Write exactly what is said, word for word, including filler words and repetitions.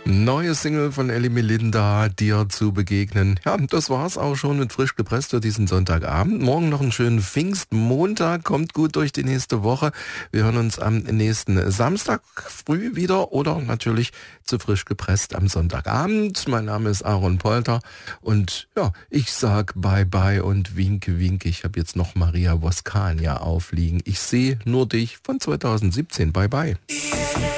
Neue Single von Elli Melinda, dir zu begegnen. Ja, das war's auch schon mit frisch gepresst für diesen Sonntagabend. Morgen noch einen schönen Pfingstmontag. Kommt gut durch die nächste Woche. Wir hören uns am nächsten Samstag früh wieder oder natürlich zu frisch gepresst am Sonntagabend. Mein Name ist Aaron Polter und ja, ich sag bye bye und winke, winke. Ich habe jetzt noch Maria Voskania aufliegen. Ich sehe nur dich von zweitausendsiebzehn. Bye bye.